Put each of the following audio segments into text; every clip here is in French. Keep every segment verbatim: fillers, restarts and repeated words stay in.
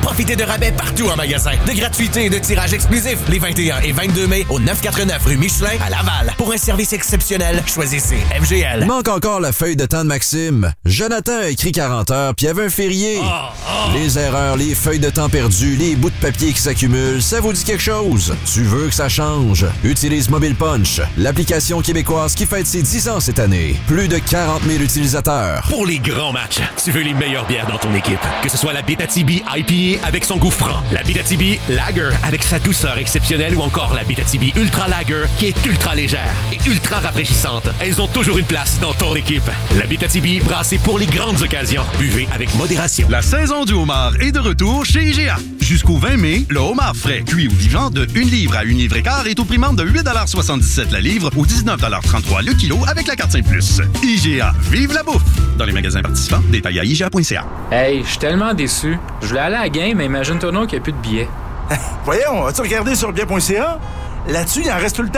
Profitez de rabais partout en magasin, de gratuité et de tirages exclusifs les vingt et un et vingt-deux mai au neuf cent quatre-vingt-neuf rue Michelin à Laval. Pour un service exceptionnel, choisissez F G L. Manque encore la feuille de temps de Maxime. Jonathan a écrit quarante heures, puis il y avait un férié. Oh, oh. Les erreurs, les feuilles de temps perdues, les bouts de papier qui s'accumulent, ça vous dit quelque chose? Tu veux que ça change? Utilise Mobile Punch, l'application québécoise qui fête ses dix ans cette année. Plus de quarante mille utilisateurs. Pour les grands matchs, tu veux les meilleures bières dans ton équipe. Que ce soit la Abitibi I P A avec son goût franc, la Abitibi Lager avec sa douceur exceptionnelle ou encore la Abitibi Ultra Lager qui est ultra légère et ultra rafraîchissante. Elles ont toujours une place dans ton équipe. La Abitibi brassée pour les grandes occasions. Buvez avec modération. La saison du homard est de retour chez I G A. Jusqu'au vingt mai, le homard frais, cuit ou vivant de une livre à une livre et quart est au prix de huit soixante-dix-sept la livre ou dix-neuf trente-trois le kilo avec la carte cinq plus. I G A, vive la bouffe! Dans les magasins participants, détails à I G A point C A. Hey, je suis tellement déçu. Je voulais aller à la game, mais imagine-toi non qu'il n'y a plus de billets. Voyons, as-tu regardé sur bien point C A? Là-dessus, il en reste tout le temps.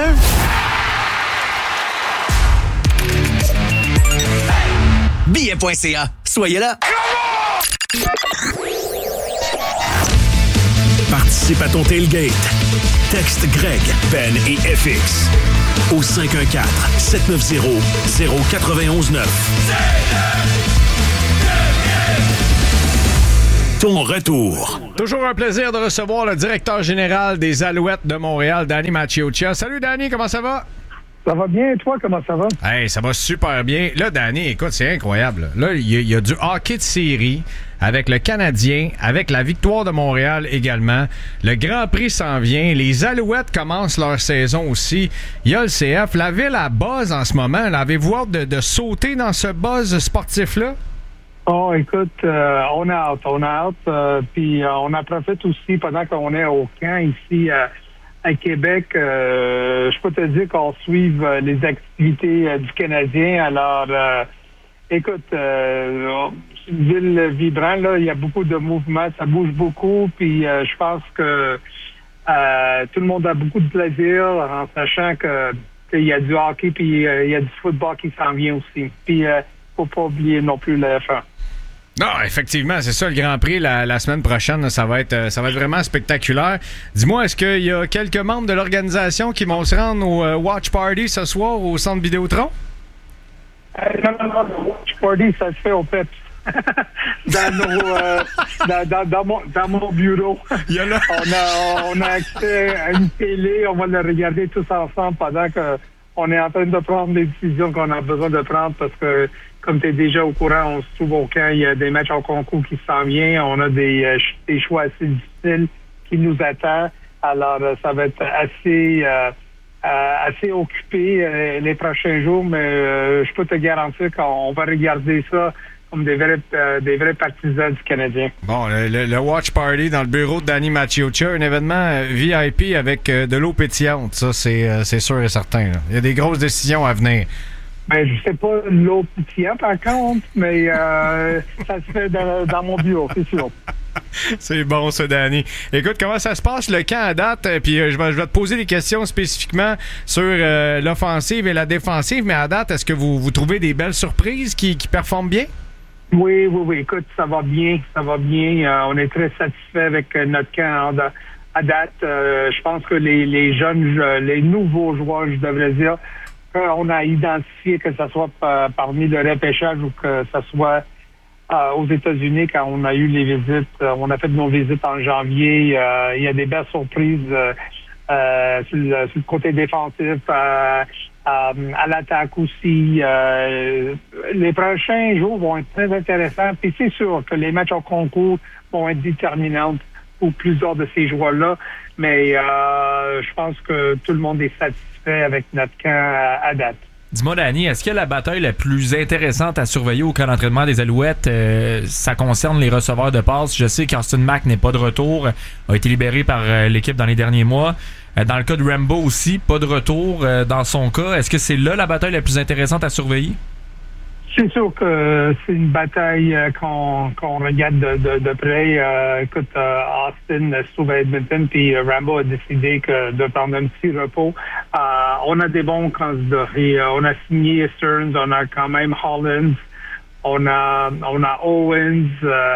billet point C A. Soyez là! Participe à ton tailgate. Texte Greg, Ben et F X au cinq un quatre, sept neuf zéro, zéro neuf un neuf. Ton retour. Toujours un plaisir de recevoir le directeur général des Alouettes de Montréal, Danny Maciocia. Salut Danny, comment ça va? Ça va bien, et toi, comment ça va? Hey, ça va super bien. Là, Danny, écoute, c'est incroyable. Là, il y, y a du hockey de série avec le Canadien, avec la victoire de Montréal également. Le Grand Prix s'en vient. Les Alouettes commencent leur saison aussi. Il y a le C F. La ville a buzz en ce moment. Là, avez-vous hâte de, de sauter dans ce buzz sportif-là? Oh, écoute, euh, on a hâte, on a hâte. Euh, puis euh, on en profite aussi pendant qu'on est au camp ici euh, à Québec. Euh, je peux te dire qu'on suit euh, les activités euh, du Canadien. Alors, euh, écoute, euh, c'est une ville vibrante, là. Il y a beaucoup de mouvements, ça bouge beaucoup. Puis euh, je pense que euh, tout le monde a beaucoup de plaisir en sachant que qu'il y a du hockey puis euh, il y a du football qui s'en vient aussi. Puis euh, faut pas oublier non plus le F un. Non, effectivement, c'est ça, le Grand Prix la, la semaine prochaine, ça va être ça va être vraiment spectaculaire. Dis-moi, est-ce qu'il y a quelques membres de l'organisation qui vont se rendre au euh, Watch Party ce soir au Centre Vidéotron? Euh, non, non, non, le Watch Party, ça se fait au P E P S. dans, nos, euh, dans, dans, dans, mon, dans mon bureau. Il y a là. on, a, on a accès à une télé, on va le regarder tous ensemble pendant que on est en train de prendre les décisions qu'on a besoin de prendre parce que, comme tu es déjà au courant, on se trouve au camp, il y a des matchs en concours qui s'en viennent, on a des, euh, des choix assez difficiles qui nous attendent. Alors, euh, ça va être assez, euh, euh, assez occupé euh, les prochains jours, mais euh, je peux te garantir qu'on va regarder ça comme des vrais, euh, des vrais partisans du Canadien. Bon, le, le, le Watch Party dans le bureau de Danny Maciocia, un événement euh, V I P avec euh, de l'eau pétillante, ça c'est, euh, c'est sûr et certain. Là. Il y a des grosses décisions à venir. Ben, je sais pas l'eau pétillante par contre, mais euh, ça se fait dans, dans mon bureau, c'est sûr. C'est bon ça, Danny. Écoute, comment ça se passe le camp à date? Puis euh, je, vais, je vais te poser des questions spécifiquement sur euh, l'offensive et la défensive, mais à date, est-ce que vous, vous trouvez des belles surprises qui, qui performent bien? Oui, oui, oui. Écoute, ça va bien, ça va bien. Euh, on est très satisfait avec euh, notre camp à, à date. Euh, je pense que les, les jeunes, les nouveaux joueurs, je devrais dire, on a identifié que ce soit par, parmi le repêchage ou que ce soit euh, aux États-Unis quand on a eu les visites. Euh, on a fait nos visites en janvier. Euh, il y a des belles surprises euh, euh, sur, le, sur le côté défensif. Euh, Euh, à l'attaque aussi. Euh, les prochains jours vont être très intéressants. Puis c'est sûr que les matchs en concours vont être déterminants pour plusieurs de ces joueurs-là. Mais euh, je pense que tout le monde est satisfait avec notre camp à, à date. Dis-moi, Danny, est-ce que la bataille la plus intéressante à surveiller au camp d'entraînement des Alouettes, euh, ça concerne les receveurs de passe? Je sais qu'Austin Mack n'est pas de retour, a été libéré par euh, l'équipe dans les derniers mois. Euh, dans le cas de Rambo aussi, pas de retour euh, dans son cas. Est-ce que c'est là la bataille la plus intéressante à surveiller? C'est sûr que c'est une bataille euh, qu'on, qu'on regarde de, de, de près. Euh, écoute, euh, Austin se trouve à Edmonton, puis euh, Rambo a décidé que de prendre un petit repos. Euh, on a des bons candidats. Et, euh, on a signé Stearns, on a quand même Hollins, on a, on a Owens. Euh,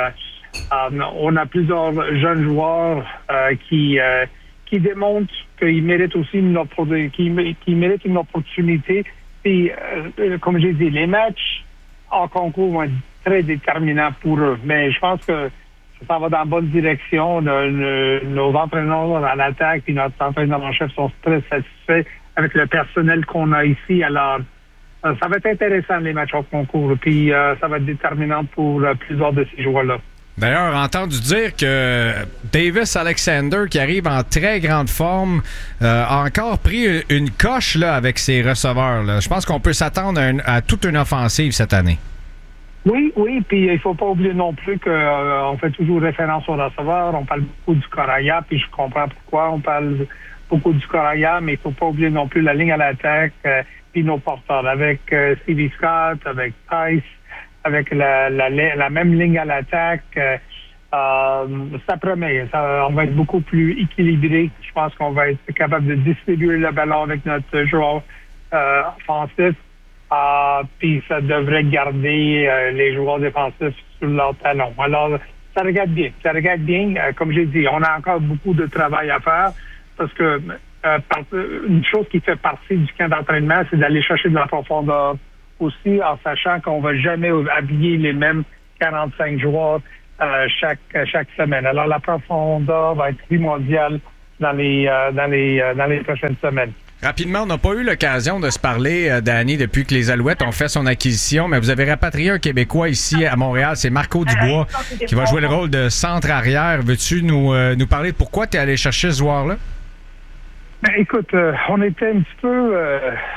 euh, on a plusieurs jeunes joueurs euh, qui euh, qui démontrent qu'ils méritent aussi une opportunité, qui, qui méritent une opportunité. Puis, euh, comme j'ai dit, les matchs en concours vont être très déterminants pour eux. Mais je pense que ça va dans la bonne direction. Le, le, nos entraîneurs à l'attaque et notre entraîneur en chef sont très satisfaits avec le personnel qu'on a ici. Alors, euh, ça va être intéressant, les matchs en concours. Puis, euh, ça va être déterminant pour euh, plusieurs de ces joueurs-là. D'ailleurs, entendu dire que Davis Alexander, qui arrive en très grande forme, euh, a encore pris une coche là, avec ses receveurs. Là. Je pense qu'on peut s'attendre à, une, à toute une offensive cette année. Oui, oui, puis il faut pas oublier non plus qu'on euh, fait toujours référence aux receveurs. On parle beaucoup du Coraya, puis je comprends pourquoi on parle beaucoup du Coraya, mais il faut pas oublier non plus la ligne à l'attaque, euh, puis nos porteurs, avec euh, Stevie Scott, avec Tice, avec la, la, la même ligne à l'attaque. Euh, euh, ça promet. Ça, on va être beaucoup plus équilibré. Je pense qu'on va être capable de distribuer le ballon avec notre joueur euh, offensif. Euh, puis ça devrait garder euh, les joueurs défensifs sur leur talon. Alors, ça regarde bien. Ça regarde bien. Euh, comme j'ai dit, on a encore beaucoup de travail à faire parce que euh, par, une chose qui fait partie du camp d'entraînement, c'est d'aller chercher de la profondeur aussi, en sachant qu'on va jamais habiller les mêmes quarante-cinq joueurs euh, chaque chaque semaine. Alors la profondeur va être primordiale dans les euh, dans les euh, dans les prochaines semaines. Rapidement, on n'a pas eu l'occasion de se parler, euh, Danny, depuis que les Alouettes ont fait son acquisition, mais vous avez rapatrié un Québécois ici à Montréal, c'est Marco Dubois, qui va jouer le rôle de centre-arrière. Veux-tu nous euh, nous parler de pourquoi tu es allé chercher ce joueur-là? Ben, écoute, euh, on était un petit peu euh,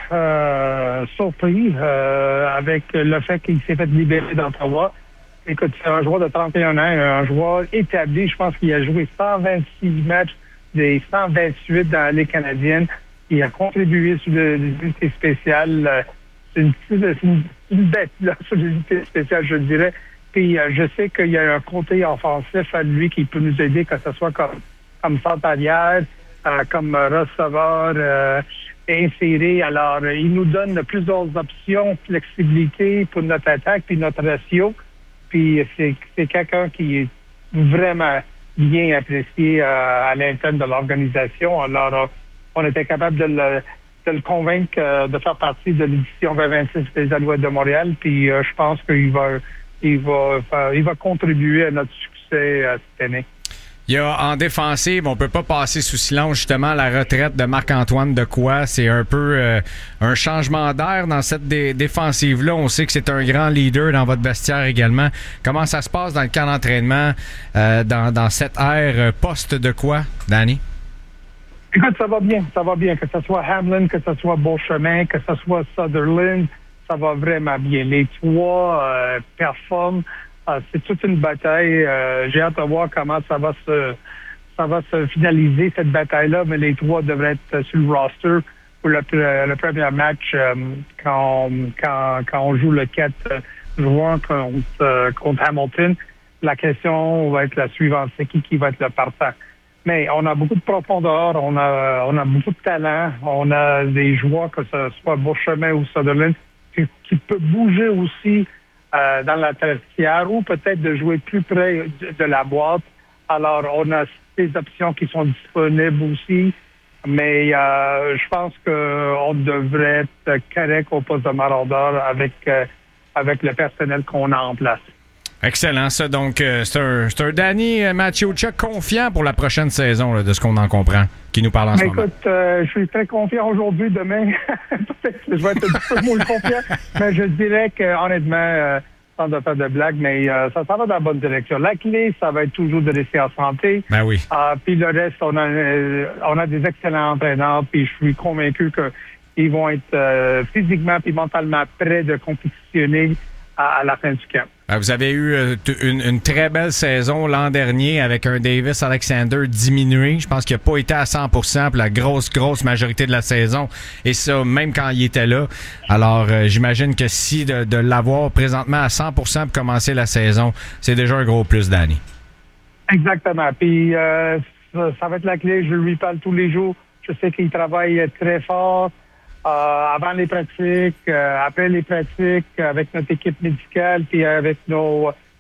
euh, surpris euh, avec le fait qu'il s'est fait libérer d'Ottawa. Écoute, c'est un joueur de trente et un ans, un joueur établi. Je pense qu'il a joué cent vingt-six matchs des cent vingt-huit dans la Ligue canadienne. Il a contribué sur l'unité spéciale. C'est une, c'est une, une bête là, sur l'unité spéciale, je dirais. Puis euh, je sais qu'il y a un côté offensif à lui qui peut nous aider, que ce soit comme, comme centre arrière, Euh, comme receveur euh, inséré. Alors, euh, il nous donne plusieurs options, flexibilité pour notre attaque puis notre ratio. Puis, c'est, c'est quelqu'un qui est vraiment bien apprécié euh, à l'interne de l'organisation. Alors, euh, on était capable de le, de le convaincre euh, de faire partie de l'édition vingt vingt-six des Alouettes de Montréal. Puis, euh, je pense qu'il va, il va, euh, il va contribuer à notre succès euh, cette année. Il y a en défensive, on peut pas passer sous silence justement la retraite de Marc-Antoine Dequoy. C'est un peu euh, un changement d'air dans cette dé- défensive-là. On sait que c'est un grand leader dans votre vestiaire également. Comment ça se passe dans le camp d'entraînement, euh, dans, dans cette ère post-Dequoy, Danny? Écoute, ça va bien, ça va bien. Que ce soit Hamlin, que ce soit Beauchemin, que ce soit Sutherland, ça va vraiment bien. Les trois euh, performent. Ah, c'est toute une bataille. Euh, j'ai hâte de voir comment ça va se ça va se finaliser, cette bataille-là, mais les trois devraient être sur le roster pour le, le premier match euh, quand, quand, quand on joue le quatre juin contre, euh, contre Hamilton. La question va être la suivante, c'est qui qui va être le partant. Mais on a beaucoup de profondeur, on a on a beaucoup de talent, on a des joueurs, que ce soit Beauchemin ou Sutherland, qui, qui peut bouger aussi Euh, dans la tertiaire ou peut-être de jouer plus près de, de la boîte. Alors, on a des options qui sont disponibles aussi, mais euh, je pense qu'on devrait être correct au poste de maraudeur avec, euh, avec le personnel qu'on a en place. Excellent, ça. Donc, euh, c'est un, c'est un Danny Maciocia confiant pour la prochaine saison, là, de ce qu'on en comprend, qui nous parle en ce Écoute, moment. Écoute, euh, je suis très confiant aujourd'hui, demain. Peut-être que je vais être un petit peu moins confiant, mais je dirais que honnêtement, euh, sans de faire de blagues, mais euh, ça, ça va dans la bonne direction. La clé, ça va être toujours de rester en santé. Ben oui. Euh, puis le reste, on a, euh, on a des excellents entraîneurs, puis je suis convaincu qu'ils vont être euh, physiquement et mentalement prêts de compétitionner à, à la fin du camp. Vous avez eu euh, t- une, une très belle saison l'an dernier avec un Davis Alexander diminué. Je pense qu'il n'a pas été à cent pour cent pour la grosse, grosse majorité de la saison. Et ça, même quand il était là. Alors, euh, j'imagine que si de, de l'avoir présentement à cent pour cent pour commencer la saison, c'est déjà un gros plus, Danny. Exactement. Puis, euh, ça, ça va être la clé. Je lui parle tous les jours. Je sais qu'il travaille très fort. Euh, avant les pratiques, euh, après les pratiques, avec notre équipe médicale, puis avec nos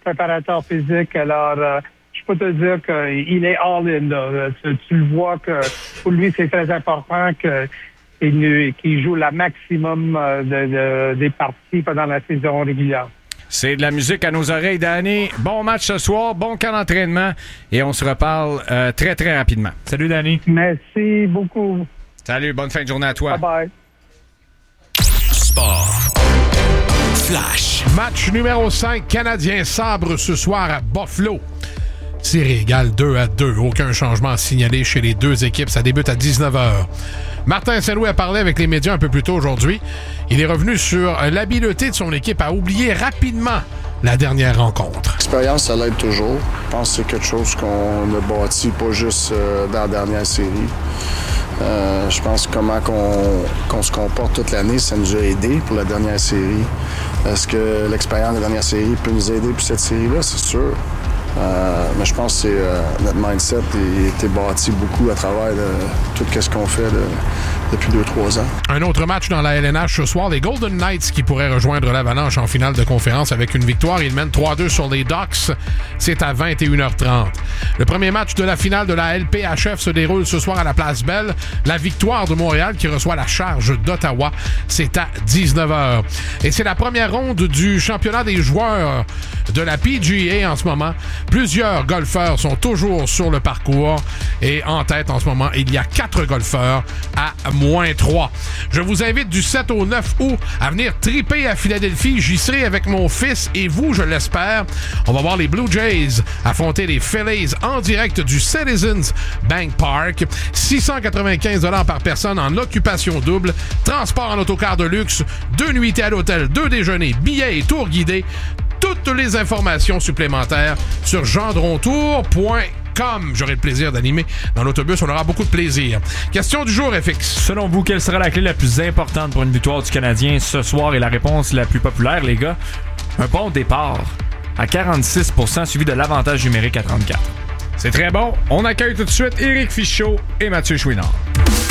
préparateur physique. Alors, euh, je peux te dire qu'il est all-in. Là. Tu, tu le vois que pour lui, c'est très important que qu'il, qu'il joue la maximum de, de, des parties pendant la saison régulière. C'est de la musique à nos oreilles, Danny. Bon match ce soir, bon camp d'entraînement et on se reparle euh, très, très rapidement. Salut, Danny. Merci beaucoup. Salut, bonne fin de journée à toi. Bye-bye. Sport. Flash. Match numéro cinq, Canadien sabre ce soir à Buffalo. Série égale deux à deux. Aucun changement signalé chez les deux équipes. Ça débute à dix-neuf heures. Martin Saint-Louis a parlé avec les médias un peu plus tôt aujourd'hui. Il est revenu sur l'habileté de son équipe à oublier rapidement la dernière rencontre. L'expérience, ça l'aide toujours. Je pense que c'est quelque chose qu'on a bâti, pas juste euh, dans la dernière série. Euh, je pense que comment qu'on, qu'on se comporte toute l'année, ça nous a aidé pour la dernière série. Est-ce que l'expérience de la dernière série peut nous aider pour cette série-là? C'est sûr. Euh, mais je pense que c'est, euh, notre mindset a été bâti beaucoup à travers de, tout ce qu'on fait de, depuis deux trois ans. Un autre match dans la L N H ce soir, les Golden Knights qui pourraient rejoindre l'Avalanche en finale de conférence avec une victoire. Ils mènent trois à deux sur les Ducks. C'est à vingt et une heures trente. Le premier match de la finale de la L P H F se déroule ce soir à la Place Belle. La Victoire de Montréal qui reçoit la Charge d'Ottawa. C'est à dix-neuf heures. Et c'est la première ronde du championnat des joueurs de la P G A en ce moment. Plusieurs golfeurs sont toujours sur le parcours et en tête en ce moment, il y a quatre golfeurs à moins trois. Je vous invite du sept au neuf août à venir triper à Philadelphie. J'y serai avec mon fils et vous, je l'espère. On va voir les Blue Jays affronter les Phillies en direct du Citizens Bank Park. six cent quatre-vingt-quinze dollars par personne en occupation double, transport en autocar de luxe, deux nuitées à l'hôtel, deux déjeuners, billets et tours guidés. Toutes les informations supplémentaires sur gendrontour point com. J'aurai le plaisir d'animer dans l'autobus. On aura beaucoup de plaisir. Question du jour, F X. Selon vous, quelle sera la clé la plus importante pour une victoire du Canadien ce soir? Et la réponse la plus populaire, les gars, un bon départ à quarante-six pour cent suivi de l'avantage numérique à trente-quatre. C'est très bon. On accueille tout de suite Éric Fichaud et Mathieu Chouinard.